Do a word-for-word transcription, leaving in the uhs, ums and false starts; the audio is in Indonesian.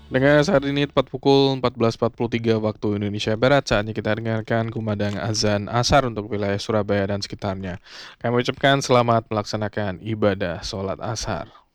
Dengan saat ini tepat pukul empat belas empat puluh tiga waktu Indonesia Barat, saatnya kita dengarkan kumandang azan Ashar untuk wilayah Surabaya dan sekitarnya. Kami ucapkan selamat melaksanakan ibadah sholat Ashar.